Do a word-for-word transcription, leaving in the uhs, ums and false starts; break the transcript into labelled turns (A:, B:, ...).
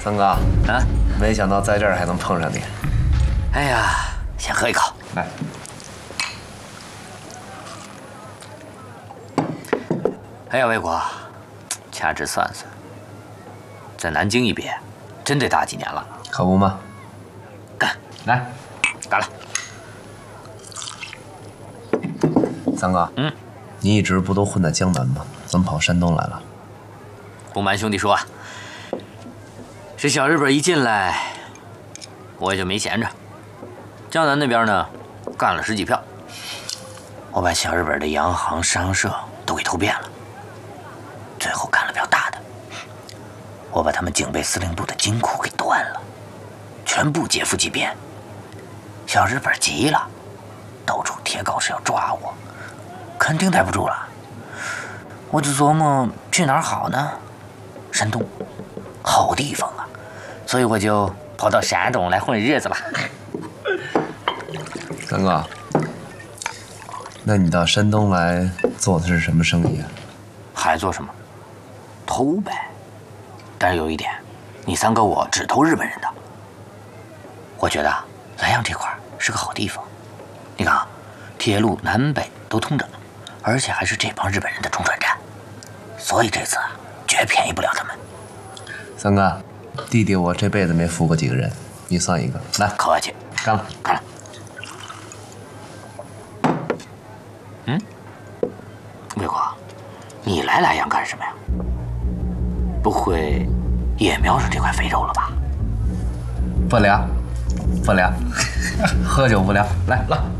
A: 三哥啊，没想到在这儿还能碰上你。
B: 哎呀，先喝一口。
A: 来。
B: 哎呀，魏国，掐指算算，在南京一别，真得大几年了。
A: 可不嘛。
B: 干，
A: 来，
B: 干了。
A: 三哥，
B: 嗯，
A: 你一直不都混在江南吗？怎么跑山东来了？
B: 不瞒兄弟说啊，这小日本一进来，我也就没闲着。江南那边呢，干了十几票，我把小日本的洋行、商社都给偷遍了。最后干了票大的，我把他们警备司令部的金库给端了，全部劫富济贫。小日本急了，到处贴告示要抓我，肯定待不住了。我就琢磨去哪儿好呢？山东，好地方啊，所以我就跑到山东来混日子了。
A: 三哥，那你到山东来做的是什么生意啊？
B: 还做什么？偷呗。但是有一点，你三哥我只偷日本人的。我觉得莱阳这块是个好地方，你看啊，铁路南北都通着，而且还是这帮日本人的中转站，所以这次啊，绝便宜不了他们。
A: 三哥，弟弟我这辈子没服过几个人，你算一个。来，
B: 客气，
A: 干了，
B: 干了。嗯，魏国，你来莱阳干什么呀？不会也瞄上这块肥肉了吧？
A: 不聊，不聊，喝酒不聊，来了。